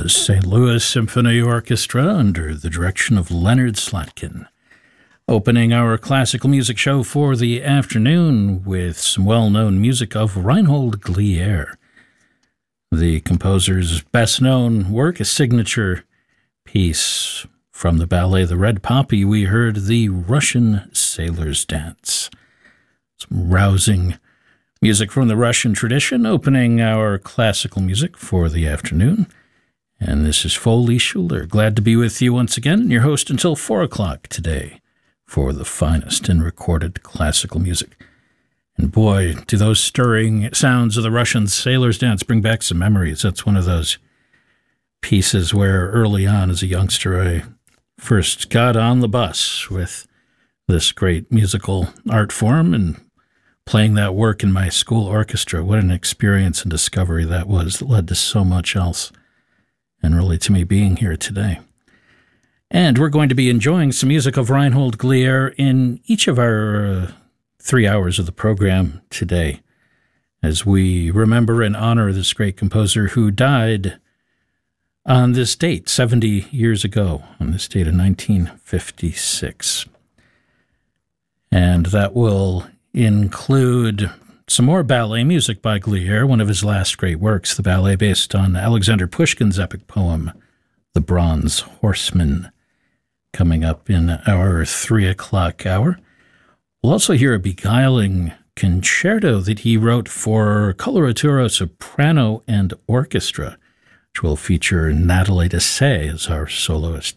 the St. Louis Symphony Orchestra under the direction of Leonard Slatkin. Opening our classical music show for the afternoon with some well-known music of Reinhold Glier. The composer's best-known work, a signature piece from the ballet The Red Poppy, we heard the Russian Sailor's Dance. Some rousing music from the Russian tradition, opening our classical music for the afternoon. And this is Foley Schuler, glad to be with you once again, your host until 4 o'clock today for the finest in recorded classical music. And boy, do those stirring sounds of the Russian Sailor's Dance bring back some memories. That's one of those pieces where early on as a youngster I first got on the bus with this great musical art form and playing that work in my school orchestra. What an experience and discovery that was that led to so much else, and really to me being here today. And we're going to be enjoying some music of Reinhold Glier in each of our 3 hours of the program today, as we remember and honor this great composer who died on this date 70 years ago, on this date of 1956. And that will include some more ballet music by Glier, one of his last great works, the ballet based on Alexander Pushkin's epic poem, The Bronze Horseman, coming up in our 3 o'clock hour. We'll also hear a beguiling concerto that he wrote for coloratura, soprano, and orchestra, which will feature Nathalie Dessay as our soloist.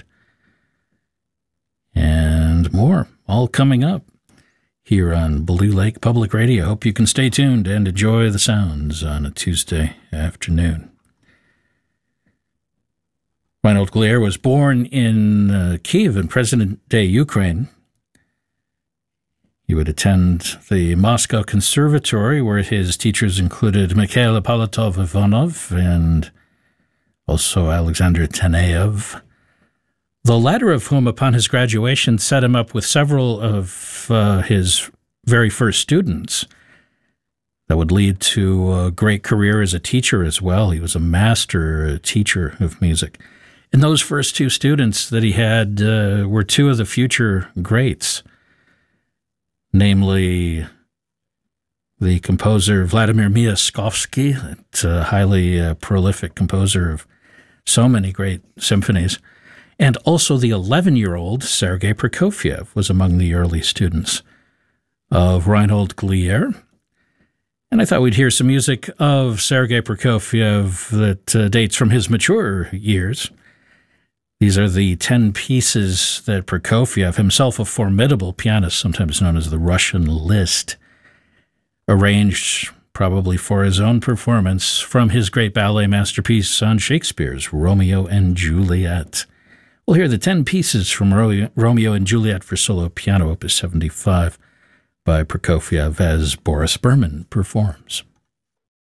And more, all coming up here on Blue Lake Public Radio. Hope you can stay tuned and enjoy the sounds on a Tuesday afternoon. Reinhold Glier was born in Kiev in present-day Ukraine. He would attend the Moscow Conservatory, where his teachers included Mikhail Ippolitov-Ivanov and also Alexander Taneyev, the latter of whom, upon his graduation, set him up with several of his very first students. That would lead to a great career as a teacher as well. He was a master teacher of music. And those first two students that he had were two of the future greats, namely the composer Vladimir Myaskovsky, a highly prolific composer of so many great symphonies, and also the 11-year-old Sergei Prokofiev was among the early students of Reinhold Glier. And I thought we'd hear some music of Sergei Prokofiev that dates from his mature years. These are the 10 pieces that Prokofiev, himself a formidable pianist, sometimes known as the Russian Liszt, arranged probably for his own performance from his great ballet masterpiece on Shakespeare's Romeo and Juliet. We'll hear the 10 pieces from Romeo and Juliet for solo piano, opus 75, by Prokofiev as Boris Berman performs.